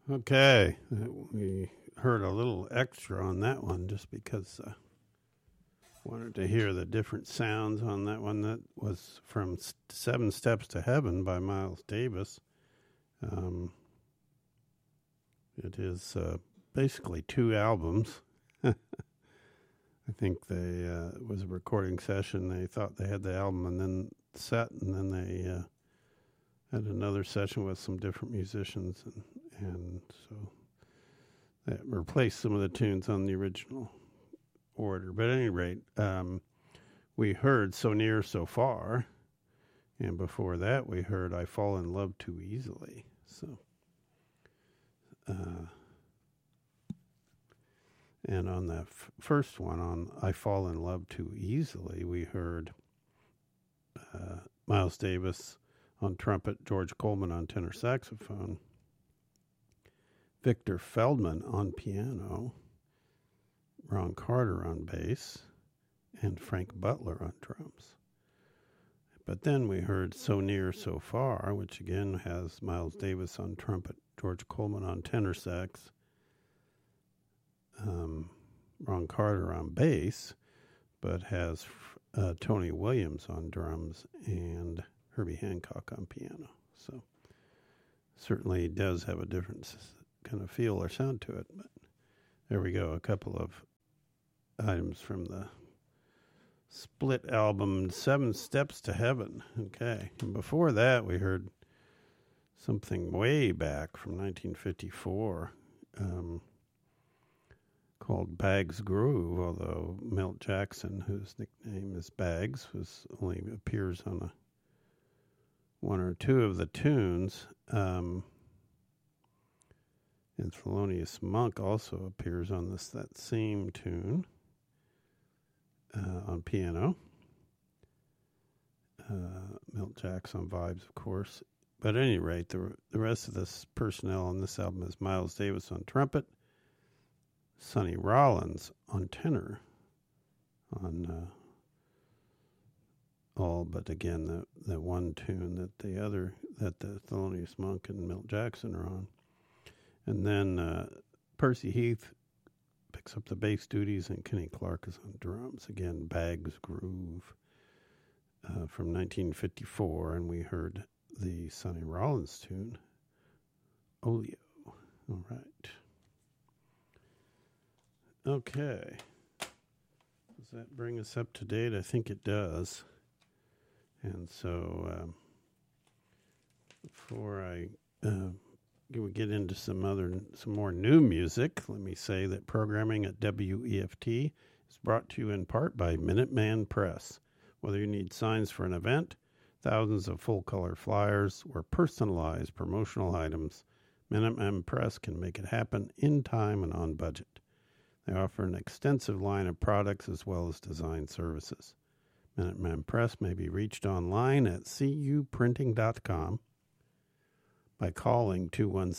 Okay, we heard a little extra on that one just because I wanted to hear the different sounds on that one. That was from Seven Steps to Heaven by Miles Davis. It is basically two albums. I think it was a recording session. They thought they had the album and then set, and then they had another session with some different musicians, and so that replaced some of the tunes on the original order. But at any rate, we heard So Near, So Far, and before that we heard I Fall in Love Too Easily. So, and on the first one, on I Fall in Love Too Easily, we heard Miles Davis on trumpet, George Coleman on tenor saxophone, Victor Feldman on piano, Ron Carter on bass, and Frank Butler on drums. But then we heard So Near, So Far, which again has Miles Davis on trumpet, George Coleman on tenor sax, Ron Carter on bass, but has Tony Williams on drums and Herbie Hancock on piano. So certainly does have a different kind of feel or sound to it. But there we go, a couple of items from the split album Seven Steps to Heaven. Okay, and before that we heard something way back from 1954 called Bags Groove, although Milt Jackson, whose nickname is Bags, only appears on one or two of the tunes. And Thelonious Monk also appears on that same tune on piano. Milt Jackson on vibes, of course. But at any rate, the rest of this personnel on this album is Miles Davis on trumpet, Sonny Rollins on tenor, on all but again the one tune that the Thelonious Monk and Milt Jackson are on, and then Percy Heath picks up the bass duties, and Kenny Clark is on drums. Again, Bags Groove from 1954, and we heard the Sonny Rollins tune, Oleo. All right. Okay. Does that bring us up to date? I think it does. And so before we get into some more new music, let me say that programming at WEFT is brought to you in part by Minuteman Press. Whether you need signs for an event, thousands of full-color flyers, or personalized promotional items, Minuteman Press can make it happen in time and on budget. They offer an extensive line of products as well as design services. Minuteman Press may be reached online at cuprinting.com, by calling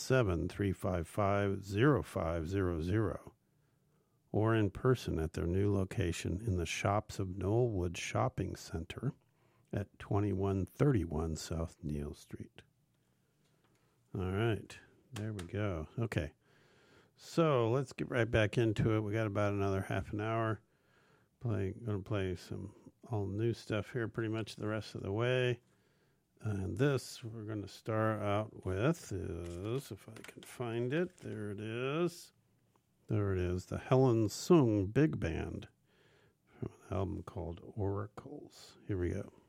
217-355-0500, or in person at their new location in the Shops of Knollwood Shopping Center at 2131 South Neal Street. All right, there we go. Okay, so let's get right back into it. We got about another half an hour. Going to play some all new stuff here pretty much the rest of the way. And this we're going to start out with is, if I can find it, there it is. There it is, the Helen Sung Big Band from an album called Oracles. Here we go.